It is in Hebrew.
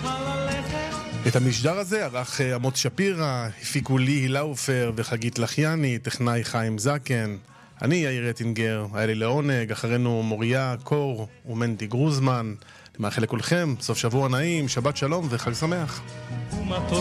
את המשדר הזה ערך עמוד שפירא, הפיקו לי הילה אופר וחגית לחייני, טכנאי חיים זקן. אני יאיר אטינגר, היה לי לעונג, אחרינו מוריה קור ומנדי גרוזמן. אני מאחל לכולכם סוף שבוע נעים, שבת שלום וחג שמח.